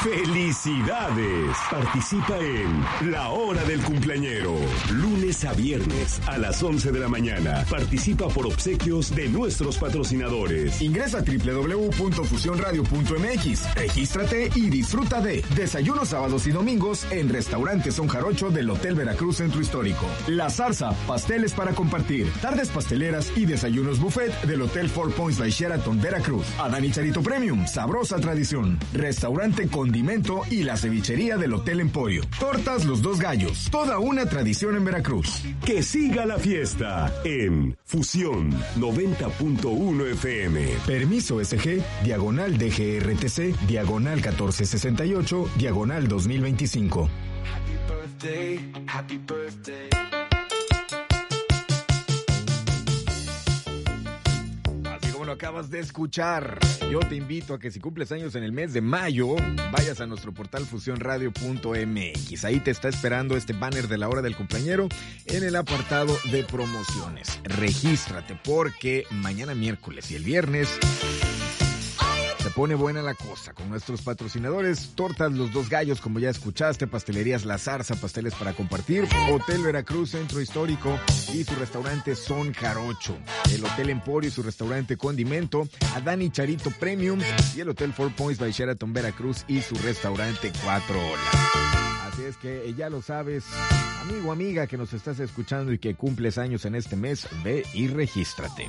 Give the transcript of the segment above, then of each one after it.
¡Felicidades! Participa en La Hora del Cumpleañero. Lunes a viernes a las 11 de la mañana. Participa por obsequios de nuestros patrocinadores. Ingresa a www.fusionradio.mx. Regístrate y disfruta de desayunos sábados y domingos en Restaurante Son Jarocho del Hotel Veracruz Centro Histórico. La Zarza, pasteles para compartir. Tardes pasteleras y desayunos buffet del Hotel Four Points by Sheraton Veracruz. Adán y Charito Premium, sabrosa tradición. Restaurante Condimento y la cevichería del Hotel Emporio. Tortas Los Dos Gallos, toda una tradición en Veracruz. Que siga la fiesta en Fusión 90.1 FM. Permiso SG, diagonal DGRTC, diagonal 1468, diagonal 2025. Happy birthday, happy birthday. Lo acabas de escuchar. Yo te invito a que si cumples años en el mes de mayo, vayas a nuestro portal fusionradio.mx. Ahí te está esperando este banner de La Hora del Cumpleañero en el apartado de promociones. Regístrate porque mañana miércoles y el viernes se pone buena la cosa con nuestros patrocinadores. Tortas Los Dos Gallos, como ya escuchaste. Pastelerías La Zarza, pasteles para compartir. Hotel Veracruz Centro Histórico y su restaurante Son Jarocho. El Hotel Emporio y su restaurante Condimento. Adán y Charito Premium. Y el Hotel Four Points by Sheraton Veracruz y su restaurante 4 Olas. Así es que ya lo sabes, amigo, amiga que nos estás escuchando y que cumples años en este mes, ve y regístrate.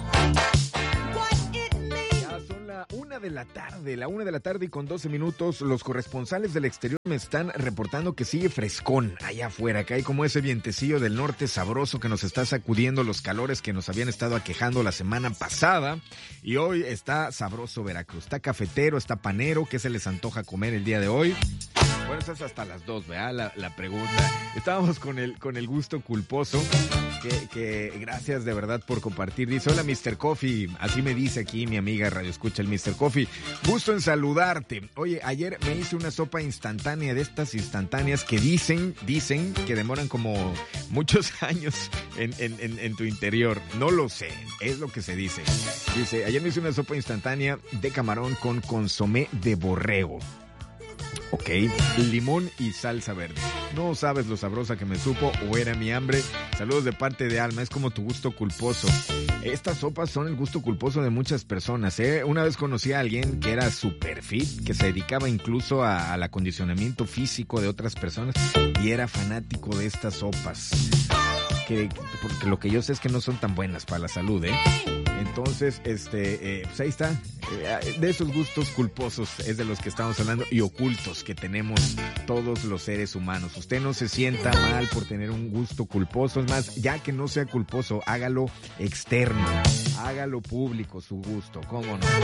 La 1 de la tarde y con 12 minutos, los corresponsales del exterior me están reportando que sigue frescón allá afuera, que hay como ese vientecillo del norte sabroso que nos está sacudiendo los calores que nos habían estado aquejando la semana pasada, y hoy está sabroso Veracruz, está cafetero, está panero. ¿Qué se les antoja comer el día de hoy? Bueno, eso es hasta las 2, ¿verdad? La pregunta. Estábamos con el gusto culposo, que gracias de verdad por compartir. Dice, hola Mr. Coffee, así me dice aquí mi amiga Radio Escucha, el Mr. Coffee. Gusto en saludarte. Oye, ayer me hice una sopa instantánea, de estas instantáneas que dicen que demoran como muchos años en tu interior. No lo sé, es lo que se dice. Dice, ayer me hice una sopa instantánea de camarón con consomé de borrego. Ok, limón y salsa verde. No sabes lo sabrosa que me supo, o era mi hambre. Saludos de parte de Alma, es como tu gusto culposo. Estas sopas son el gusto culposo de muchas personas, ¿eh? Una vez conocí a alguien que era super fit, que se dedicaba incluso al acondicionamiento físico de otras personas, y era fanático de estas sopas. Porque lo que yo sé es que no son tan buenas para la salud, ¿eh? Entonces, pues ahí está. De esos gustos culposos es de los que estamos hablando, y ocultos, que tenemos todos los seres humanos. Usted no se sienta mal por tener un gusto culposo. Es más, ya que no sea culposo, hágalo externo, hágalo público su gusto, ¿cómo no?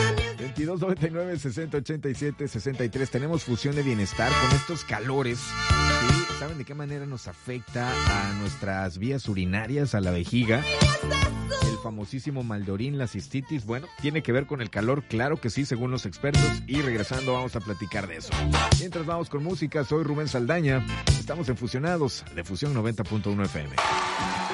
2299-6087-63. Tenemos Fusión de Bienestar con estos calores. ¿Sí? ¿Saben de qué manera nos afecta a nuestras vías urinarias, a la vejiga? El famosísimo mal de orín, la cistitis, bueno, tiene que ver con el calor, claro que sí, según los expertos, y regresando vamos a platicar de eso. Mientras vamos con música, soy Rubén Saldaña, estamos en Fusionados de Fusión 90.1 FM.